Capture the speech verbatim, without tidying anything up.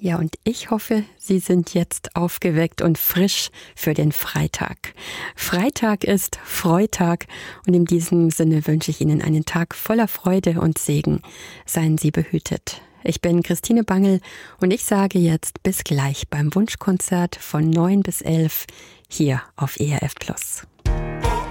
Ja, und ich hoffe, Sie sind jetzt aufgeweckt und frisch für den Freitag. Freitag ist Freitag und in diesem Sinne wünsche ich Ihnen einen Tag voller Freude und Segen. Seien Sie behütet. Ich bin Christine Bangel und ich sage jetzt bis gleich beim Wunschkonzert von neun bis elf hier auf E R F Plus.